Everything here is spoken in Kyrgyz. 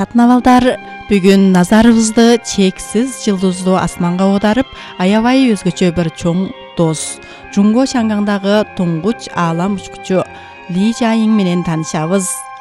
татынабалдар. Бүгүн назарыбызды чексиз жылдыздуу асманга оодарып, аябай өзгөчө бир чоң дос, Жунго Шангаңдагы туңгуч аалам учкучу Ли Жайың менен таанышабыз.